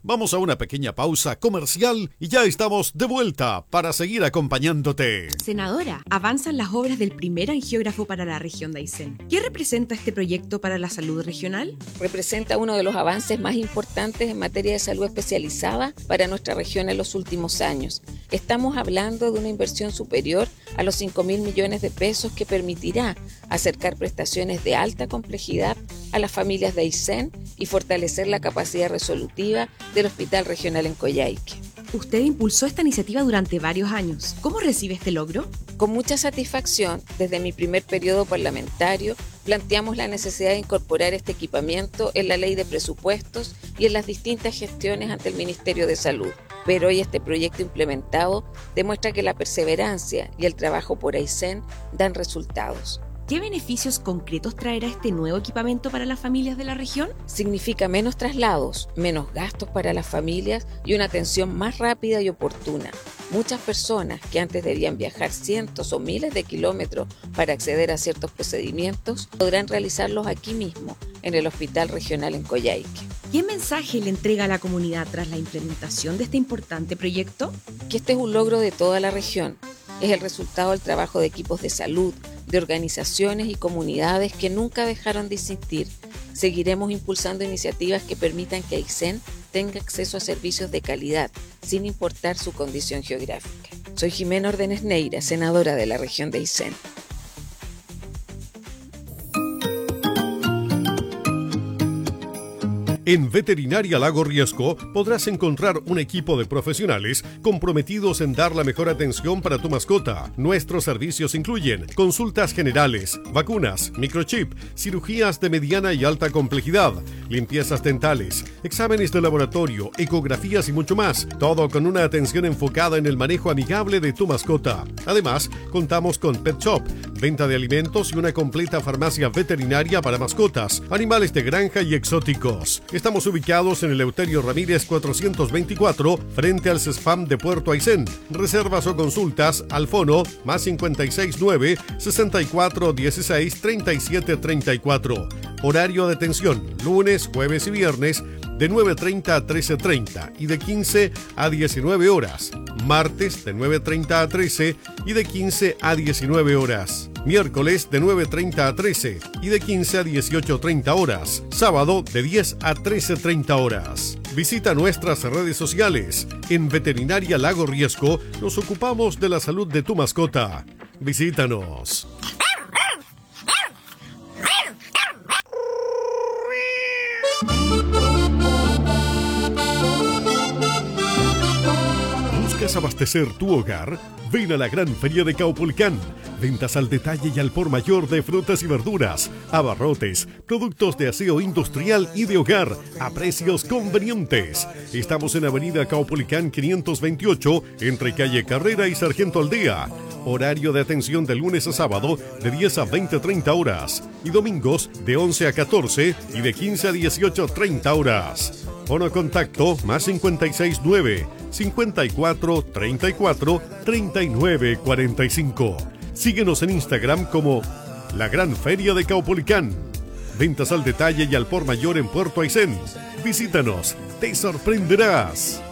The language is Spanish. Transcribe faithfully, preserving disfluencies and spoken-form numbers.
Vamos a una pequeña pausa comercial y ya estamos de vuelta para seguir acompañándote. Senadora, avanzan las obras del primer angiógrafo para la región de Aysén. ¿Qué representa este proyecto para la salud regional? Representa uno de los avances más importantes en materia de salud especializada para nuestra región en los últimos años. Estamos hablando de una inversión superior a los cinco mil millones de pesos que permitirá acercar prestaciones de alta complejidad a las familias de Aysén y fortalecer la capacidad resolutiva del Hospital Regional en Coyhaique. Usted impulsó esta iniciativa durante varios años. ¿Cómo recibe este logro? Con mucha satisfacción, desde mi primer periodo parlamentario, planteamos la necesidad de incorporar este equipamiento en la ley de presupuestos y en las distintas gestiones ante el Ministerio de Salud. Pero hoy este proyecto implementado demuestra que la perseverancia y el trabajo por Aysén dan resultados. ¿Qué beneficios concretos traerá este nuevo equipamiento para las familias de la región? Significa menos traslados, menos gastos para las familias y una atención más rápida y oportuna. Muchas personas que antes debían viajar cientos o miles de kilómetros para acceder a ciertos procedimientos podrán realizarlos aquí mismo, en el Hospital Regional en Coyhaique. ¿Qué mensaje le entrega a la comunidad tras la implementación de este importante proyecto? Que este es un logro de toda la región. Es el resultado del trabajo de equipos de salud, de organizaciones y comunidades que nunca dejaron de insistir. Seguiremos impulsando iniciativas que permitan que Aysén tenga acceso a servicios de calidad, sin importar su condición geográfica. Soy Jimena Ordenes Neira, senadora de la región de Aysén. En Veterinaria Lago Riesco podrás encontrar un equipo de profesionales comprometidos en dar la mejor atención para tu mascota. Nuestros servicios incluyen consultas generales, vacunas, microchip, cirugías de mediana y alta complejidad, limpiezas dentales, exámenes de laboratorio, ecografías y mucho más. Todo con una atención enfocada en el manejo amigable de tu mascota. Además, contamos con Pet Shop, venta de alimentos y una completa farmacia veterinaria para mascotas, animales de granja y exóticos. Estamos ubicados en el Eleuterio Ramírez cuatrocientos veinticuatro, frente al CESFAM de Puerto Aysén. Reservas o consultas al fono más cincuenta y seis nueve, sesenta y cuatro dieciséis, treinta y siete treinta y cuatro. Horario de atención, lunes, jueves y viernes, de nueve treinta a trece treinta y de quince a diecinueve horas. Martes de nueve treinta a trece y de quince a diecinueve horas. Miércoles de nueve treinta a trece y de quince a dieciocho treinta horas. Sábado de diez a trece treinta horas. Visita nuestras redes sociales. En Veterinaria Lago Riesco nos ocupamos de la salud de tu mascota. Visítanos. ¿Buscas abastecer tu hogar? Ven a la Gran Feria de Caupolicán. Ventas al detalle y al por mayor de frutas y verduras, abarrotes, productos de aseo industrial y de hogar a precios convenientes. Estamos en Avenida Caupolicán quinientos veintiocho, entre calle Carrera y Sargento Aldea. Horario de atención de lunes a sábado de diez a veinte treinta horas y domingos de once a catorce y de quince a dieciocho treinta horas. Fono contacto más cincuenta y seis nueve, cincuenta y cuatro treinta y cuatro treinta y nueve cuarenta y cinco. Síguenos en Instagram como La Gran Feria de Caupolicán. Ventas al detalle y al por mayor en Puerto Aysén. Visítanos, te sorprenderás.